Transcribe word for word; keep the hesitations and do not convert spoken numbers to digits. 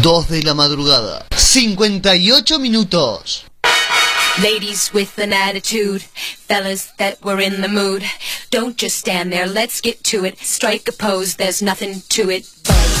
dos de la madrugada, cincuenta y ocho minutos. Ladies with an attitude, fellas that were in the mood. Don't just stand there, let's get to it. Strike a pose, there's nothing to it but